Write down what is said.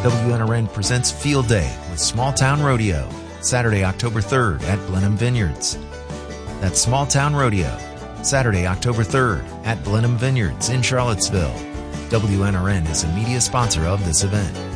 WNRN presents Field Day with Small Town Rodeo, Saturday, October 3rd at Blenheim Vineyards. That's Small Town Rodeo, Saturday, October 3rd at Blenheim Vineyards in Charlottesville. WNRN is a media sponsor of this event.